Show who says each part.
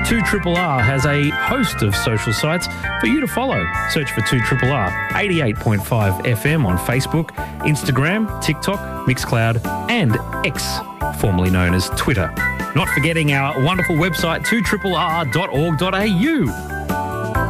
Speaker 1: 2RRR has a host of social sites for you to follow. Search for 2RRR 88.5 FM on Facebook, Instagram, TikTok, Mixcloud, and X, formerly known as Twitter. Not forgetting our wonderful website, 2RRR.org.au.